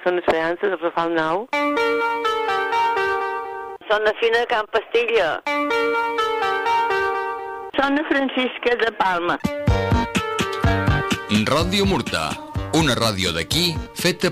Són Esperança, de Rafal Nou. Són la Fina de Can Pastilla. Són la Francisca de Palma. Ràdio Murta, una ràdio d'aquí feta